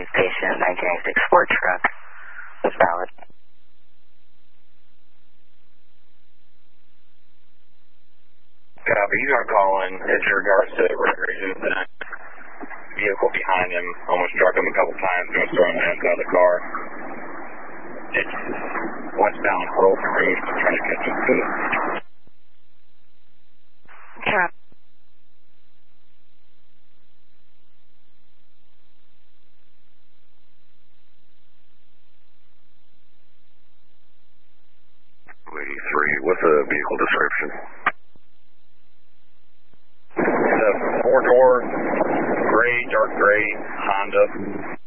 Station 1986 Ford truck was valid. Copy. You are calling as regards to the vehicle behind him. Almost struck him a couple times. Almost throwing him outside the car. It's westbound Grove Road. Trying to catch up to it. Cap. What's the vehicle description? It's a four-door, gray, dark gray Honda.